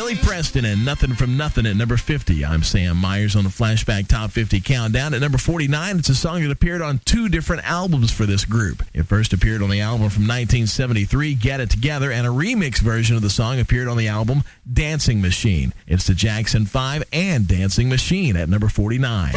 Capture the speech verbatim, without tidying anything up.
Billy Preston and Nothing from Nothing at number fifty. I'm Sam Myers on the Flashback Top fifty Countdown. At number forty-nine, it's a song that appeared on two different albums for this group. It first appeared on the album from nineteen seventy-three, Get It Together, and a remix version of the song appeared on the album Dancing Machine. It's the Jackson five and Dancing Machine at number forty-nine.